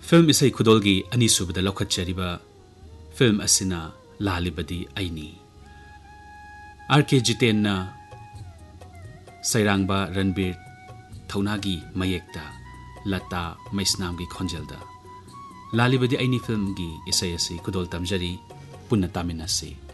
Film इसै खुदोलगी अनीसुबदा लौखꯠचरिबा film असिना लालिबदी आइनी आर.के. जितेनना सैरांगबा रणबीर थौनागी मयेक्ता लता मैस्नामगी खोंजेलदा लालिबदी आइनी फिल्म की इसै असि खुदोल तमजरी पुन्ना तामिनसी।